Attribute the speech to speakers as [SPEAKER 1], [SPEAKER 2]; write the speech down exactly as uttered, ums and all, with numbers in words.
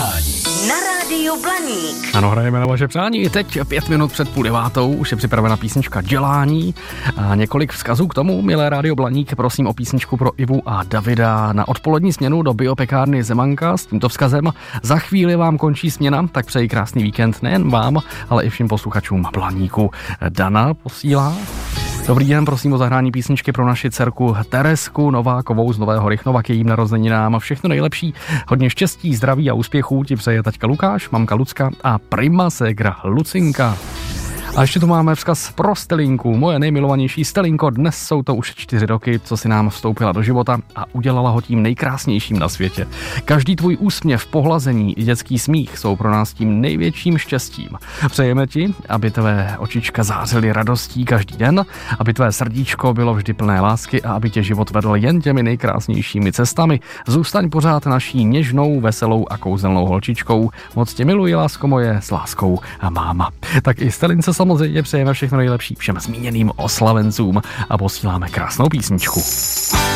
[SPEAKER 1] přání.
[SPEAKER 2] Na rádiu Blaník.
[SPEAKER 3] Ano, hrajeme na vaše přání. Teď pět minut před půl devátou už je připravena písnička Dělání. A několik vzkazů k tomu, milé rádio Blaník, prosím o písničku pro Ivu a Davida na odpolední směnu do biopekárny Zemanka s tímto vzkazem. Za chvíli vám končí směna, tak přeji krásný víkend nejen vám, ale i všem posluchačům Blaníku. Dana posílá. Dobrý den, prosím o zahrání písničky pro naši dcerku Teresku Novákovou z Nového Rychnova k jejím narozeninám. Všechno nejlepší, hodně štěstí, zdraví a úspěchů ti přeje taťka Lukáš, mamka Lucka a prima ségra Lucinka. A ještě tu máme vzkaz pro Stelinku. Moje nejmilovanější Stelinko, dnes jsou to už čtyři roky, co si nám vstoupila do života a udělala ho tím nejkrásnějším na světě. Každý tvůj úsměv, pohlazení i dětský smích jsou pro nás tím největším štěstím. Přejeme ti, aby tvé očička zářily radostí každý den, aby tvé srdíčko bylo vždy plné lásky a aby tě život vedl jen těmi nejkrásnějšími cestami. Zůstaň pořád naší něžnou, veselou a kouzelnou holčičkou. Moc tě miluji, lásko moje, s láskou a máma. Tak i Stelince samozřejmě přejeme všechno nejlepší všem zmíněným oslavencům a posíláme krásnou písničku.